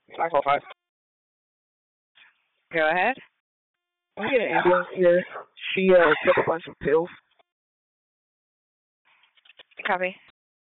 505. Go ahead. I get an ambulance here. She took a bunch of pills. Copy.